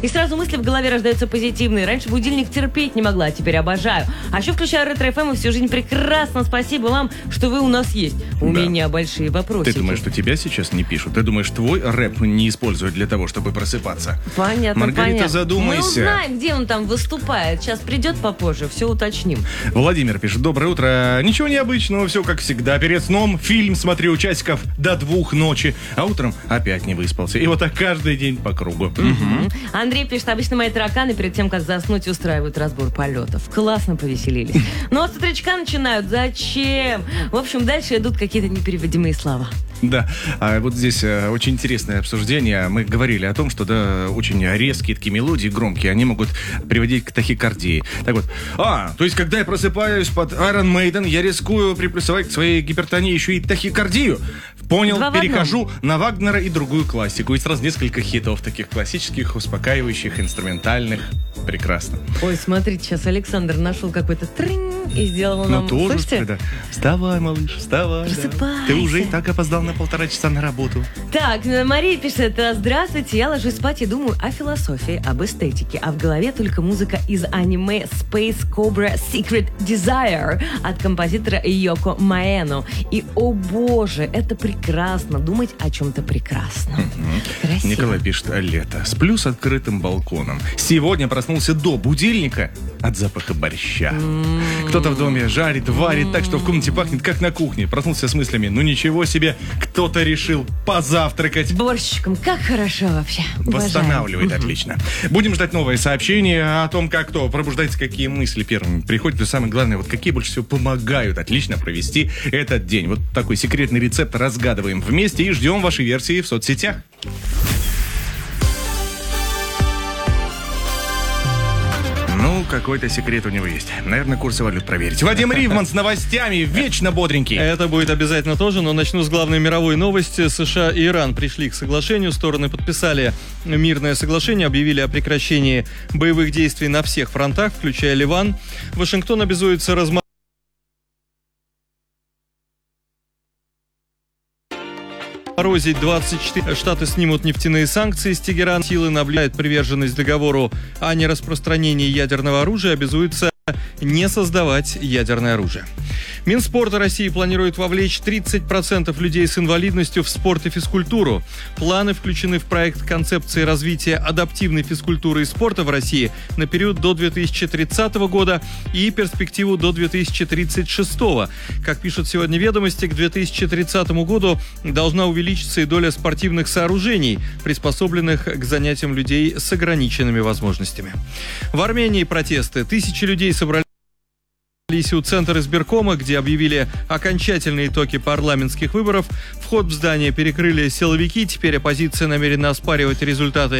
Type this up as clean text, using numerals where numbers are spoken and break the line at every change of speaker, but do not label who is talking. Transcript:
И сразу мысли в голове рождаются позитивные. Раньше будильник терпеть не могла, а теперь обожаю. А еще включаю Ретро-ФМ и всю жизнь прекрасно. Спасибо вам, что вы у нас есть. У меня большие вопросы.
Ты думаешь, что тебя сейчас не пишут? Ты думаешь, твой рэп не используют для того, чтобы просыпаться?
Понятно,
Маргарита,
понятно.
задумайся.
Мы узнаем, где он там выступает. Сейчас придет попозже, все уточним.
Владимир пишет: доброе утро. Ничего необычного, все как всегда. Перед сном фильм смотрю часиков до 2 ночи, а утром опять не выспался. И вот так каждый день по кругу.
Андрей пишет: обычно мои тараканы перед тем, как заснуть, устраивают разбор полетов. Классно повеселились. Но с утречка начинают. Зачем? В общем, дальше идут какие-то непереводимые слова.
Да, а вот здесь очень интересное обсуждение. Мы говорили о том, что очень резкие такие мелодии, громкие, они могут приводить к тахикардии. Так вот, то есть, когда я просыпаюсь под Iron Maiden, я рискую приплюсовать к своей гипертонии еще и тахикардию. Понял, перехожу на Вагнера и другую классику. И сразу несколько хитов таких классических, успокаивающих, инструментальных. Прекрасно.
Ой, смотрите, сейчас Александр нашел какой-то тринь и сделал нам...
тоже,
слышите?
да. Вставай, малыш, вставай.
Просыпайся.
Ты уже и так опоздал на 1,5 часа на работу.
Так, Мария пишет: здравствуйте, я ложусь спать и думаю о философии, об эстетике, а в голове только музыка из аниме Space Cobra Secret Desire от композитора Йоко Маэно. И, о боже, это прекрасно, думать о чем-то прекрасном. Красиво.
Николай пишет: лето. Сплю с открытым балконом. Сегодня проснулся до будильника от запаха борща. Кто-то в доме жарит, варит так, что в комнате пахнет, как на кухне. Проснулся с мыслями: ну ничего себе, кто-то решил позавтракать.
Борщиком, как хорошо вообще.
Восстанавливает, отлично. Будем ждать новые сообщения о том, как кто пробуждается, какие мысли первыми приходят. И самое главное, вот какие больше всего помогают отлично провести этот день. Вот такой секретный рецепт разгадываем вместе и ждем вашей версии в соцсетях. Ну, какой-то секрет у него есть. Наверное, курсы валют проверить. Вадим Ривман с новостями, вечно бодренький.
Это будет обязательно тоже, но начну с главной мировой новости. США и Иран пришли к соглашению. Стороны подписали мирное соглашение, объявили о прекращении боевых действий на всех фронтах, включая Ливан. Вашингтон обязуется разморозить 24 штаты, снимут нефтяные санкции с Тегерана. Силы наблюдают приверженность договору о нераспространении ядерного оружия, обязуются не создавать ядерное оружие. Минспорта России планирует вовлечь 30% людей с инвалидностью в спорт и физкультуру. Планы включены в проект концепции развития адаптивной физкультуры и спорта в России на период до 2030 года и перспективу до 2036. Как пишут сегодня «Ведомости», к 2030 году должна увеличиться и доля спортивных сооружений, приспособленных к занятиям людей с ограниченными возможностями. В Армении протесты. Тысячи людей собрались у центра избиркома, где объявили окончательные итоги парламентских выборов. Вход в здание перекрыли силовики. Теперь оппозиция намерена оспаривать результаты